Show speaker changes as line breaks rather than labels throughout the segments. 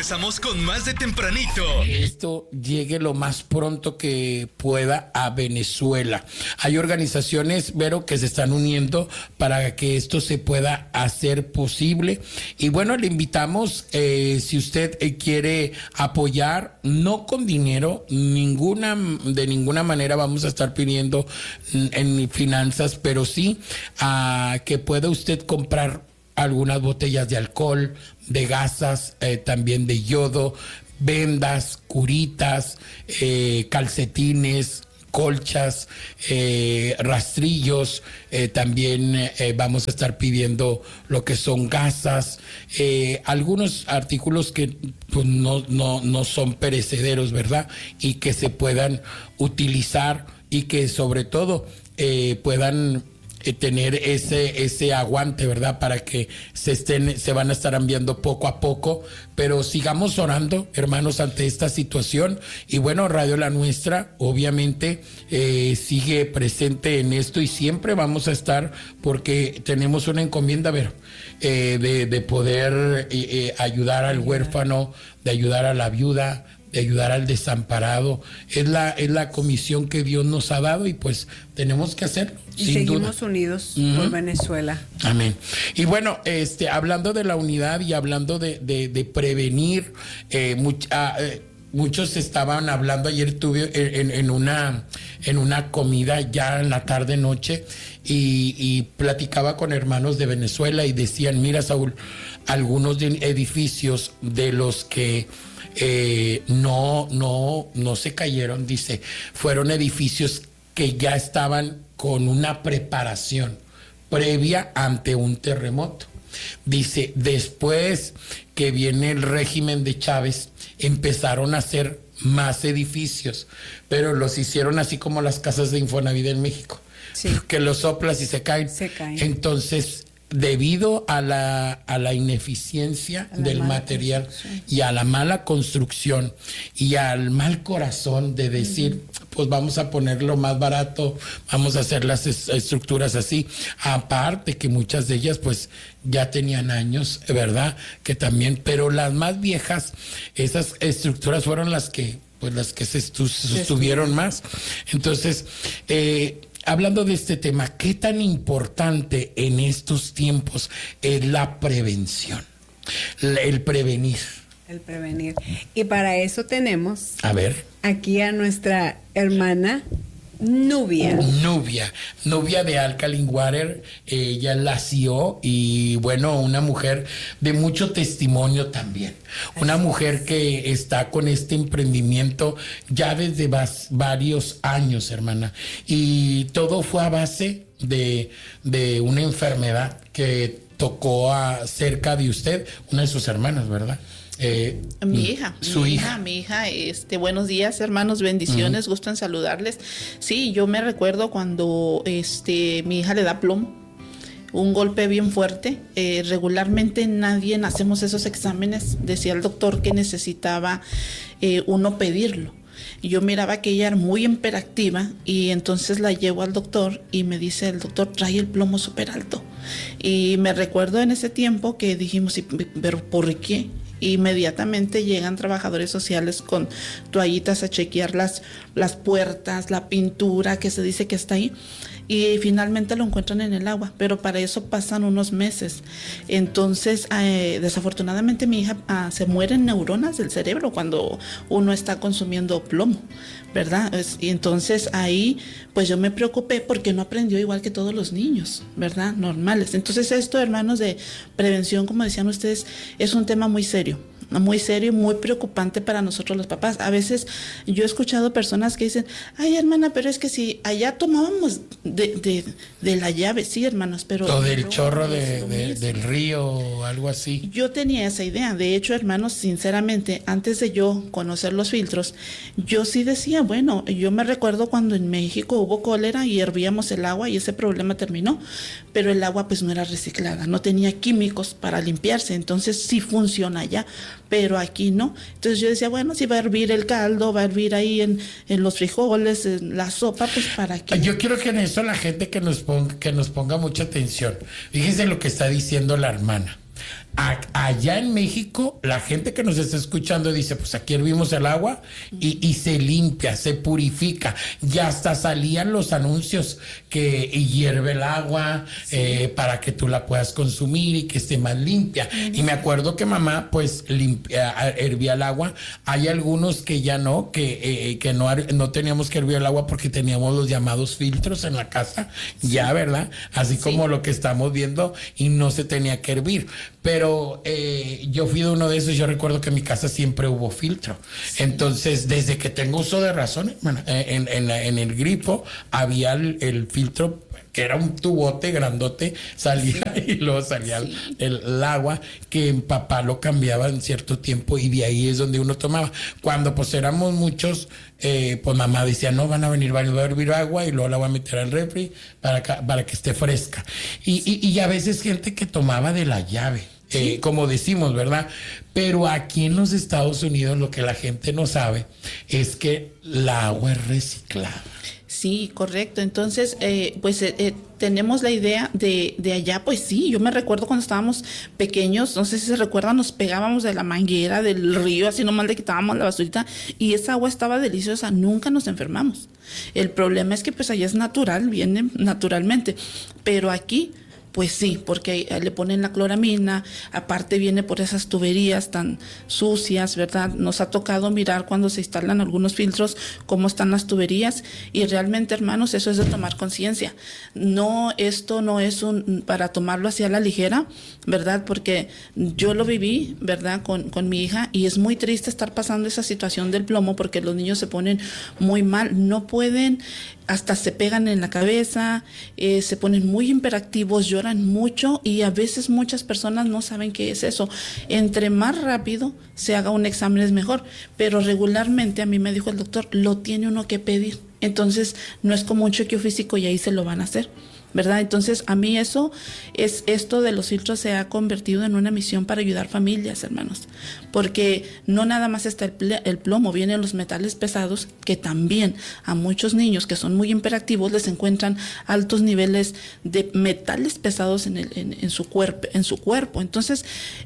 regresamos con más de Tempranito.
Esto llegue lo más pronto que pueda a Venezuela. Hay organizaciones, Vero, que se están uniendo para que esto se pueda hacer posible. Y bueno, le invitamos, si usted quiere apoyar, no con dinero, de ninguna manera vamos a estar pidiendo en finanzas, pero sí a que pueda usted comprar algunas botellas de alcohol, de gasas, también de yodo, vendas, curitas, calcetines, colchas, rastrillos. También vamos a estar pidiendo lo que son gasas, algunos artículos que pues, no son perecederos, ¿verdad? Y que se puedan utilizar y que sobre todo puedan tener ese aguante, ¿verdad? Para que se van a estar enviando poco a poco, pero sigamos orando, hermanos, ante esta situación. Y bueno, Radio La Nuestra obviamente sigue presente en esto y siempre vamos a estar, porque tenemos una encomienda, de poder ayudar al huérfano, de ayudar a la viuda, de ayudar al desamparado. Es la comisión que Dios nos ha dado y pues tenemos que hacerlo.
Y seguimos unidos por Venezuela.
Amén. Y bueno, hablando de la unidad y hablando de prevenir, muchos estaban hablando, ayer estuve en una comida ya en la tarde noche y platicaba con hermanos de Venezuela y decían, mira, Saúl, algunos edificios de los que no se cayeron, dice, fueron edificios que ya estaban con una preparación previa ante un terremoto. Dice, después que viene el régimen de Chávez, empezaron a hacer más edificios, pero los hicieron así como las casas de Infonavit en México, sí, que los soplas y se caen. Entonces, debido a la ineficiencia del material y a la mala construcción y al mal corazón de decir, pues vamos a ponerlo más barato, vamos a hacer las estructuras así, aparte que muchas de ellas pues ya tenían años, ¿verdad? Que también, pero las más viejas, esas estructuras fueron las que se sostuvieron más. Entonces, hablando de este tema, ¿qué tan importante en estos tiempos es la prevención? El prevenir.
El prevenir. Y para eso tenemos aquí a nuestra hermana Nubia de Alkaline Water.
Ella nació y bueno, una mujer de mucho testimonio también. Una mujer que está con este emprendimiento ya desde varios años, hermana. Y todo fue a base de una enfermedad que tocó cerca de usted, una de sus hermanas, ¿verdad?
Mi hija. Buenos días, hermanos, bendiciones, gusto en saludarles. Sí, yo me recuerdo cuando mi hija le da plomo, un golpe bien fuerte. Regularmente nadie hacemos esos exámenes. Decía el doctor que necesitaba uno pedirlo. Y yo miraba que ella era muy hiperactiva y entonces la llevo al doctor y me dice el doctor, trae el plomo súper alto. Y me recuerdo en ese tiempo que dijimos, ¿pero por qué? Inmediatamente llegan trabajadores sociales con toallitas a chequear las puertas, la pintura que se dice que está ahí, y finalmente lo encuentran en el agua, pero para eso pasan unos meses. Entonces, desafortunadamente mi hija se mueren neuronas del cerebro cuando uno está consumiendo plomo, ¿verdad? Y entonces ahí pues yo me preocupé porque no aprendió igual que todos los niños, ¿verdad? Normales. Entonces esto, hermanos, de prevención, como decían ustedes, es un tema muy serio y muy preocupante para nosotros los papás. A veces yo he escuchado personas que dicen, ay, hermana, pero es que si allá tomábamos de la llave, sí, hermanos, pero...
O del chorro del río o algo así.
Yo tenía esa idea. De hecho, hermanos, sinceramente, antes de yo conocer los filtros, yo sí decía, bueno, yo me recuerdo cuando en México hubo cólera y hervíamos el agua y ese problema terminó, pero el agua pues no era reciclada, no tenía químicos para limpiarse, entonces sí funciona allá, pero aquí no. Entonces yo decía, bueno, si va a hervir el caldo, va a hervir ahí en los frijoles, en la sopa, pues para qué.
Yo quiero que en eso la gente que nos ponga mucha atención. Fíjense lo que está diciendo la hermana. Allá en México, la gente que nos está escuchando dice, pues aquí hervimos el agua y se limpia, se purifica. Ya hasta salían los anuncios que hierve el agua para que tú la puedas consumir y que esté más limpia. Y me acuerdo que mamá pues hervía el agua. Hay algunos que ya no, que no teníamos que hervir el agua porque teníamos los llamados filtros en la casa, ya, ¿verdad? Así como lo que estamos viendo, y no se tenía que hervir. Pero yo fui de uno de esos. Yo recuerdo que en mi casa siempre hubo filtro. Entonces, desde que tengo uso de razón, en el grifo había el filtro, que era un tubote grandote, salía y luego salía el agua, que papá lo cambiaba en cierto tiempo, y de ahí es donde uno tomaba. Cuando pues éramos muchos, pues mamá decía, no, van a venir, va a hervir agua y luego la voy a meter al refri para que esté fresca. Y a veces gente que tomaba de la llave. Como decimos, ¿verdad? Pero aquí en los Estados Unidos lo que la gente no sabe es que la agua es reciclada.
Sí, correcto. Entonces, tenemos la idea de allá, pues sí, yo me recuerdo cuando estábamos pequeños, no sé si se recuerdan, nos pegábamos de la manguera del río, así nomás le quitábamos la basurita, y esa agua estaba deliciosa, nunca nos enfermamos. El problema es que pues allá es natural, viene naturalmente, pero aquí pues sí, porque le ponen la cloramina, aparte viene por esas tuberías tan sucias, ¿verdad? Nos ha tocado mirar cuando se instalan algunos filtros cómo están las tuberías, y realmente, hermanos, eso es de tomar conciencia. No, esto no es para tomarlo así a la ligera, ¿verdad? Porque yo lo viví, ¿verdad? Con mi hija, y es muy triste estar pasando esa situación del plomo porque los niños se ponen muy mal, no pueden, hasta se pegan en la cabeza, se ponen muy hiperactivos, lloran mucho, y a veces muchas personas no saben qué es eso. Entre más rápido se haga un examen es mejor, pero regularmente, a mí me dijo el doctor, lo tiene uno que pedir. Entonces no es como un chequeo físico y ahí se lo van a hacer, ¿verdad? Entonces, a mí esto de los filtros se ha convertido en una misión para ayudar familias, hermanos, porque no nada más está el plomo, vienen los metales pesados, que también a muchos niños que son muy hiperactivos les encuentran altos niveles de metales pesados en su cuerpo. Entonces,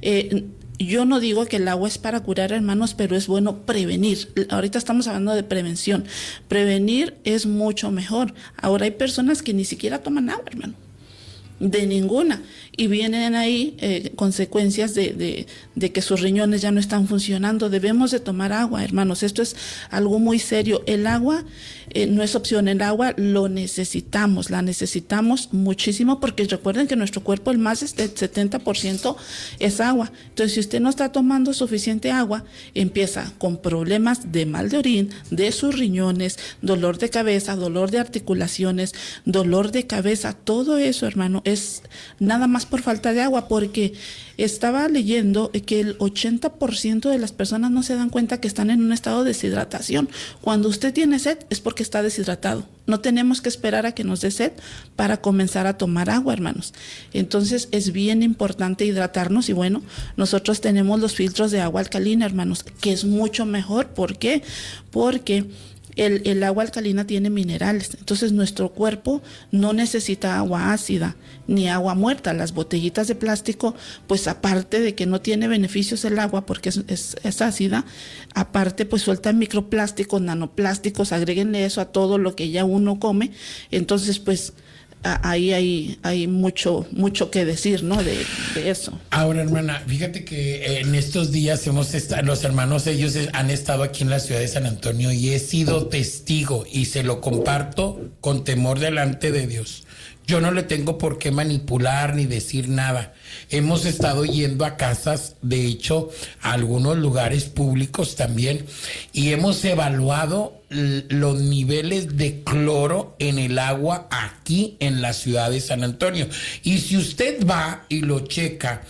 yo no digo que el agua es para curar, hermanos, pero es bueno prevenir. Ahorita estamos hablando de prevención. Prevenir es mucho mejor. Ahora hay personas que ni siquiera toman agua, hermano. De ninguna. Y vienen ahí consecuencias de que sus riñones ya no están funcionando. Debemos de tomar agua, hermanos. Esto es algo muy serio. El agua no es opción. El agua la necesitamos muchísimo, porque recuerden que nuestro cuerpo, el más del 70% es agua. Entonces, si usted no está tomando suficiente agua, empieza con problemas de mal de orín, de sus riñones, dolor de cabeza, dolor de articulaciones, dolor de cabeza. Todo eso, hermano, es nada más por falta de agua, porque estaba leyendo que el 80% de las personas no se dan cuenta que están en un estado de deshidratación. Cuando usted tiene sed es porque está deshidratado. No tenemos que esperar a que nos dé sed para comenzar a tomar agua, hermanos. Entonces es bien importante hidratarnos, y bueno, nosotros tenemos los filtros de agua alcalina, hermanos, que es mucho mejor. ¿Por qué? Porque el agua alcalina tiene minerales, entonces nuestro cuerpo no necesita agua ácida ni agua muerta. Las botellitas de plástico, pues aparte de que no tiene beneficios el agua porque es ácida, aparte pues sueltan microplásticos, nanoplásticos, agréguenle eso a todo lo que ya uno come. Entonces pues ahí hay mucho que decir, ¿no? De eso.
Ahora, hermana, fíjate que en estos días los hermanos, ellos han estado aquí en la ciudad de San Antonio, y he sido testigo, y se lo comparto con temor delante de Dios. Yo no le tengo por qué manipular ni decir nada. Hemos estado yendo a casas, de hecho, a algunos lugares públicos también, y hemos evaluado los niveles de cloro en el agua aquí en la ciudad de San Antonio. Y si usted va y lo checa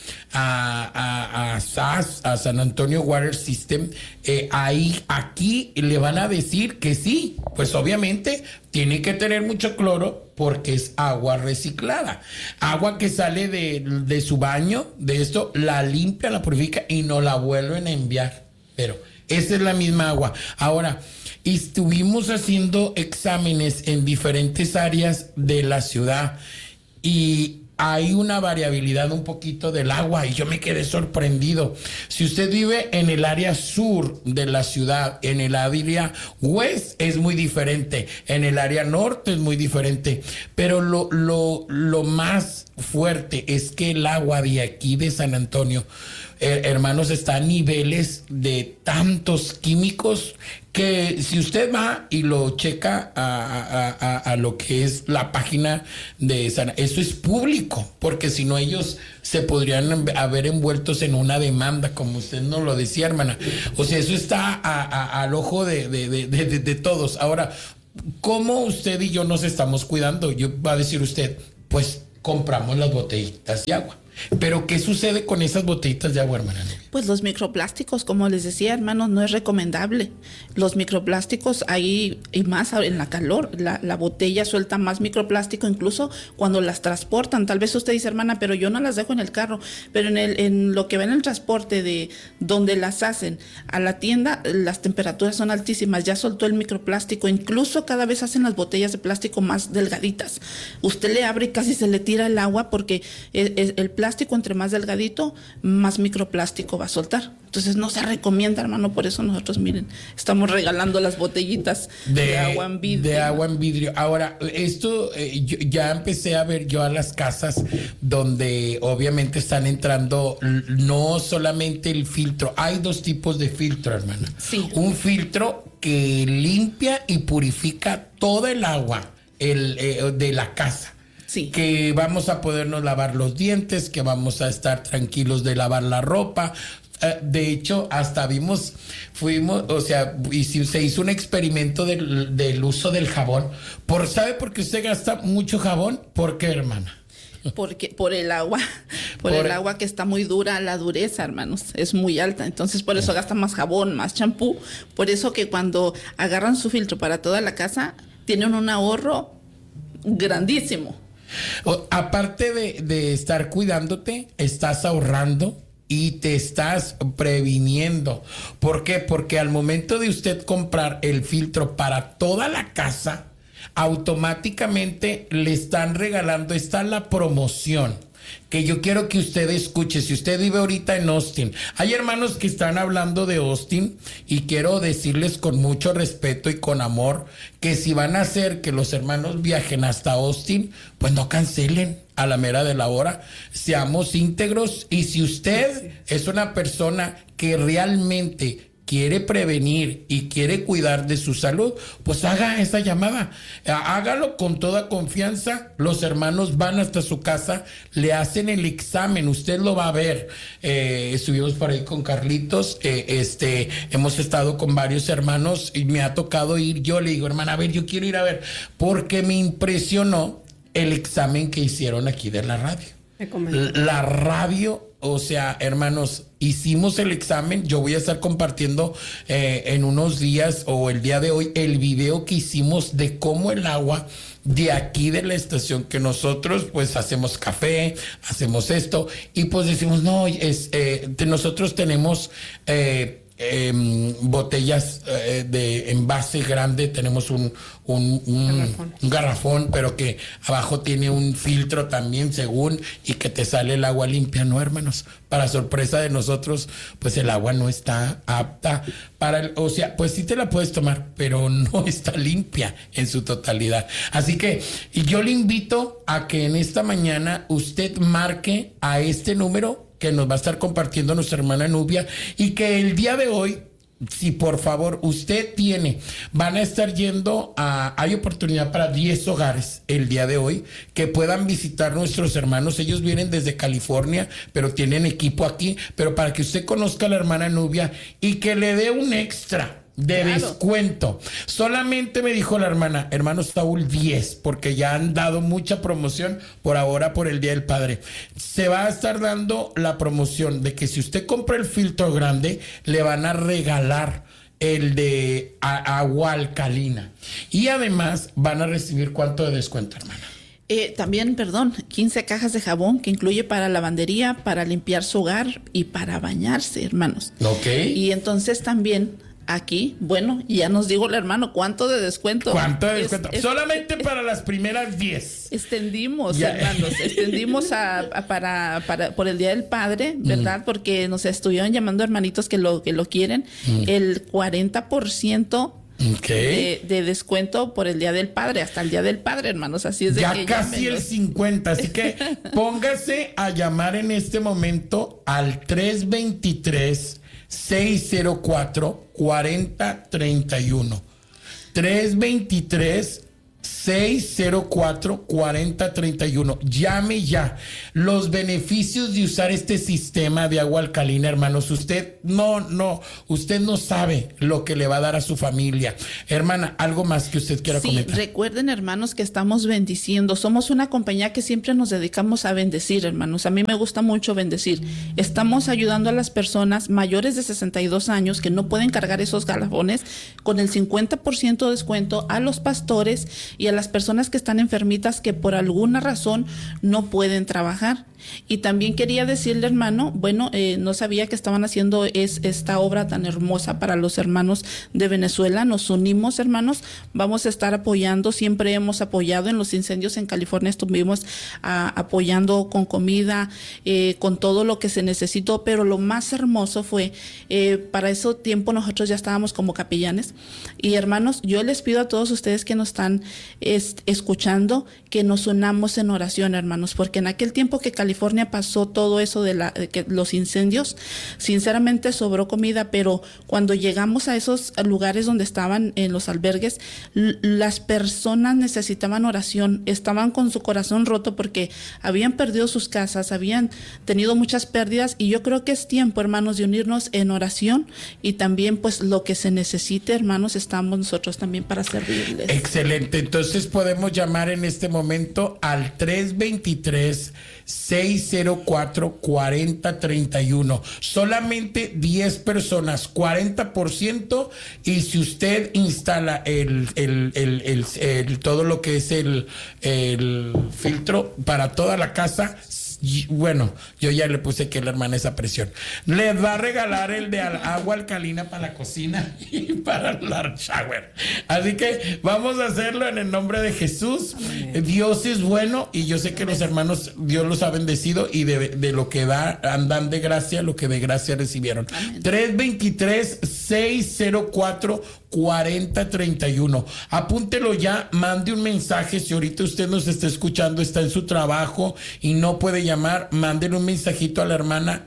a SAS, a San Antonio Water System, aquí le van a decir que sí, pues obviamente tiene que tener mucho cloro porque es agua reciclada. Agua que sale de su baño, de esto, la limpia, la purifica y no la vuelven a enviar. Pero esa es la misma agua. Ahora, estuvimos haciendo exámenes en diferentes áreas de la ciudad, y hay una variabilidad un poquito del agua y yo me quedé sorprendido. Si usted vive en el área sur de la ciudad, en el área west es muy diferente, en el área norte es muy diferente, pero lo más fuerte es que el agua de aquí de San Antonio, hermanos, está a niveles de tantos químicos que si usted va y lo checa a lo que es la página de eso es público, porque si no ellos se podrían haber envueltos en una demanda, como usted nos lo decía, hermana. O sea, eso está al ojo de todos. Ahora, ¿cómo usted y yo nos estamos cuidando? Va a decir usted, pues compramos las botellitas de agua. Pero ¿qué sucede con esas botellitas de agua, hermana?
Pues los microplásticos, como les decía, hermanos, no es recomendable. Los microplásticos ahí, y más en la calor, la botella suelta más microplástico, incluso cuando las transportan. Tal vez usted dice, hermana, pero yo no las dejo en el carro. Pero en lo que va en el transporte de donde las hacen a la tienda, las temperaturas son altísimas. Ya soltó el microplástico. Incluso cada vez hacen las botellas de plástico más delgaditas. Usted le abre y casi se le tira el agua porque el plástico, entre más delgadito, más microplástico va a soltar. Entonces no se recomienda, hermano. Por eso nosotros, miren, estamos regalando las botellitas de agua en vidrio.
De agua en vidrio. Ahora, esto yo ya empecé a ver yo a las casas donde obviamente están entrando no solamente el filtro. Hay dos tipos de filtro, hermana.
Sí.
Un filtro que limpia y purifica toda el agua de la casa.
Sí.
Que vamos a podernos lavar los dientes, que vamos a estar tranquilos de lavar la ropa. De hecho, hasta fuimos, o sea, y si se hizo un experimento del uso del jabón. ¿Sabe por qué usted gasta mucho jabón? ¿Por qué, hermana?
Porque por el agua, el agua que está muy dura, la dureza, hermanos, es muy alta. Entonces, por eso gasta más jabón, más champú. Por eso que cuando agarran su filtro para toda la casa, tienen un ahorro grandísimo.
Aparte de estar cuidándote, estás ahorrando y te estás previniendo. ¿Por qué? Porque al momento de usted comprar el filtro para toda la casa, automáticamente le están regalando, está la promoción que yo quiero que usted escuche. Si usted vive ahorita en Austin, hay hermanos que están hablando de Austin y quiero decirles con mucho respeto y con amor que si van a hacer que los hermanos viajen hasta Austin, pues no cancelen a la mera de la hora, seamos íntegros. Y si usted es una persona que realmente quiere prevenir y quiere cuidar de su salud, pues haga esa llamada. Hágalo con toda confianza. Los hermanos van hasta su casa, le hacen el examen, usted lo va a ver. Estuvimos por ahí con Carlitos, hemos estado con varios hermanos y me ha tocado ir. Yo le digo, hermana, a ver, yo quiero ir a ver, porque me impresionó el examen que hicieron aquí de la radio. La radio, o sea, hermanos, hicimos el examen. Yo voy a estar compartiendo en unos días o el día de hoy el video que hicimos de cómo el agua de aquí de la estación, que nosotros pues hacemos café, hacemos esto y pues decimos, no, nosotros tenemos botellas de envase grande, tenemos un garrafón, pero que abajo tiene un filtro también, según, y que te sale el agua limpia. No, hermanos, para sorpresa de nosotros, pues el agua no está apta o sea, pues sí te la puedes tomar, pero no está limpia en su totalidad. Así que yo le invito a que en esta mañana usted marque a este número que nos va a estar compartiendo nuestra hermana Nubia, y que el día de hoy, si por favor usted van a estar yendo hay oportunidad para 10 hogares el día de hoy que puedan visitar nuestros hermanos. Ellos vienen desde California, pero tienen equipo aquí, pero para que usted conozca a la hermana Nubia y que le dé un extra de descuento. Solamente me dijo la hermano Saúl, 10, porque ya han dado mucha promoción por ahora por el Día del Padre. Se va a estar dando la promoción de que si usted compra el filtro grande, le van a regalar el de agua alcalina. Y además van a recibir ¿cuánto de descuento, hermana?
También, 15 cajas de jabón que incluye para lavandería, para limpiar su hogar y para bañarse, hermanos.
Ok.
Y entonces también Aquí, bueno, ya nos dijo el hermano, ¿cuánto de descuento?
¿Cuánto de descuento? Solamente para las primeras 10.
Extendimos, hermanos, por el Día del Padre, ¿verdad? Porque nos estuvieron llamando hermanitos que lo quieren, el 40% de descuento por el Día del Padre, hasta el Día del Padre, hermanos, así es de
ya
que
casi el 50, así que póngase a llamar en este momento al 323-604-4031. 323-604-4031. Llame ya. Los beneficios de usar este sistema de agua alcalina, hermanos, usted no sabe lo que le va a dar a su familia. Hermana, ¿algo más que usted quiera comentar?
Recuerden, hermanos, que estamos bendiciendo. Somos una compañía que siempre nos dedicamos a bendecir, hermanos. A mí me gusta mucho bendecir. Estamos ayudando a las personas mayores de 62 años que no pueden cargar esos galafones con el 50% de descuento, a los pastores y a las personas que están enfermitas que por alguna razón no pueden trabajar. Y también quería decirle, hermano, no sabía que estaban haciendo esta obra tan hermosa para los hermanos de Venezuela. Nos unimos, hermanos, vamos a estar apoyando, siempre hemos apoyado en los incendios en California, estuvimos apoyando con comida, con todo lo que se necesitó, pero lo más hermoso fue, para ese tiempo nosotros ya estábamos como capellanes, y hermanos, yo les pido a todos ustedes que nos están escuchando, que nos unamos en oración, hermanos, porque en aquel tiempo que California pasó todo eso de los incendios, sinceramente sobró comida, pero cuando llegamos a esos lugares donde estaban en los albergues, las personas necesitaban oración, estaban con su corazón roto porque habían perdido sus casas, habían tenido muchas pérdidas, y yo creo que es tiempo, hermanos, de unirnos en oración, y también pues lo que se necesite, hermanos, estamos nosotros también para servirles.
Excelente, entonces podemos llamar en este momento al 323-604-4031. Solamente 10 personas, 40%, y si usted instala todo lo que es el filtro para toda la casa, bueno, yo ya le puse que la hermana esa presión. Les va a regalar el de agua alcalina para la cocina y para el shower. Así que vamos a hacerlo en el nombre de Jesús. Amén. Dios es bueno, y yo sé que los hermanos, Dios los ha bendecido, y de lo que da, andan de gracia, lo que de gracia recibieron. 323-604-4031. Apúntelo ya, mande un mensaje. Si ahorita usted nos está escuchando, está en su trabajo y no puede llamar, mándele un mensajito a la hermana.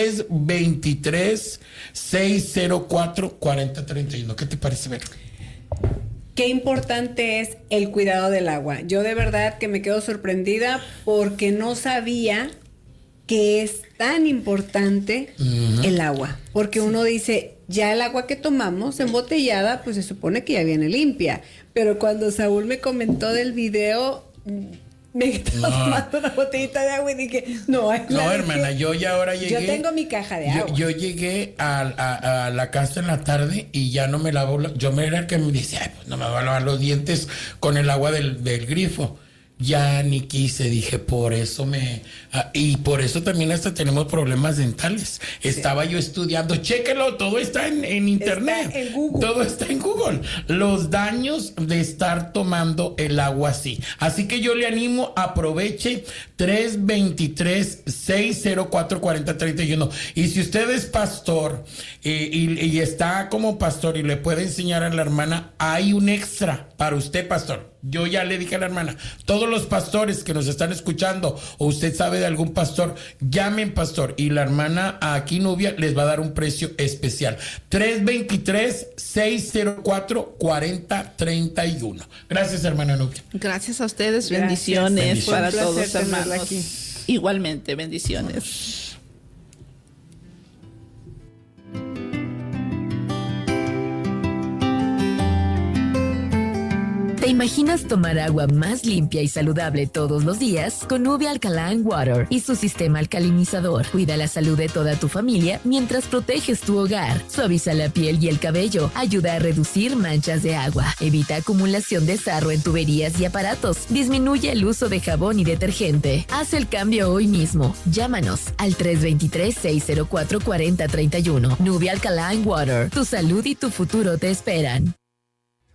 323-604-4031. ¿Qué te parece, Ver?
Qué importante es el cuidado del agua. Yo de verdad que me quedo sorprendida porque no sabía que es tan importante el agua. Porque uno dice, ya el agua que tomamos embotellada, pues se supone que ya viene limpia. Pero cuando Saúl me comentó del video, me estaba tomando una botellita de agua y dije, no, hermana,
yo ya ahora llegué.
Yo tengo mi caja de agua.
Yo llegué a la casa en la tarde y ya no me lavo. Yo me era el que me decía, ay, pues no me voy a lavar los dientes con el agua del grifo. Ya ni quise, dije, por eso y por eso también hasta tenemos problemas dentales. Sí. Estaba yo estudiando, chéquelo, todo está en internet.
Está en Google.
Todo está en Google. Los daños de estar tomando el agua así. Así que yo le animo, aproveche 323-604-4031. Y si usted es pastor y está como pastor y le puede enseñar a la hermana, hay un extra para usted, pastor. Yo ya le dije a la hermana, todos los pastores que nos están escuchando, o usted sabe de algún pastor, llamen, pastor, y la hermana aquí, Nubia, les va a dar un precio especial. 323-604-4031. Gracias, hermana Nubia.
Gracias a ustedes, bendiciones para todos, hermanos. Aquí. Igualmente, bendiciones.
¿Te imaginas tomar agua más limpia y saludable todos los días? Con Nubia Alkaline Water y su sistema alcalinizador. Cuida la salud de toda tu familia mientras proteges tu hogar. Suaviza la piel y el cabello. Ayuda a reducir manchas de agua. Evita acumulación de sarro en tuberías y aparatos. Disminuye el uso de jabón y detergente. Haz el cambio hoy mismo. Llámanos al 323-604-4031. Nubia Alkaline Water. Tu salud y tu futuro te esperan.